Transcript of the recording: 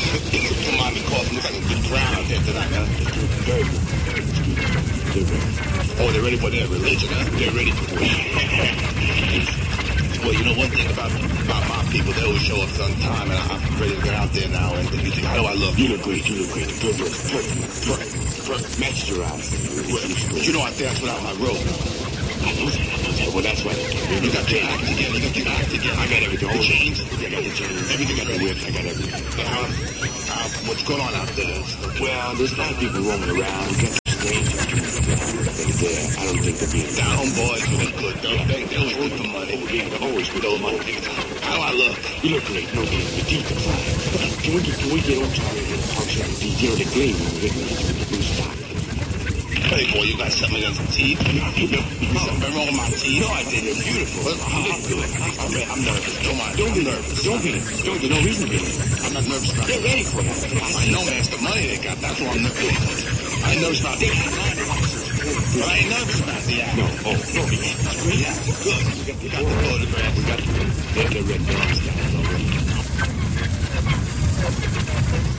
Come on, the coffin looks like a good crowd out there tonight, huh? Very good. Oh, they're ready for their religion, huh? They're ready for it. Well, you know one thing about my people, they always show up on time, and I'm ready to get out there now. And you think, I love you. You look great. Good look. Perfect. Matched your eyes. But you know, I dance without my robe. I know that. Well, that's right. You got your act together. I got everything. The chains? I got the chains. Everything got the whip. I got everything. What's going on out there? Well, there's a lot of people roaming around. Got some strangers I don't think they're being down boys. They good, though. They always good for money. They're always good for money. How I look? You look great. No, the teeth are fine. Can we get on Charlie and function the teeth? You know, the gleam when we get the new stock. Hey, boy, you got something against some teeth? Something wrong with my teeth? No, I did. They're beautiful. I'm good. I'm nervous. Don't be nervous. Don't be. There's no reason to be. I'm not nervous about it. They're ready for it. I know, man. It's the money they got. That's why I'm nervous. I ain't nervous about that. But I ain't nervous about the act. No. Oh, no. Yeah, good. We got the photograph. We got the red dogs.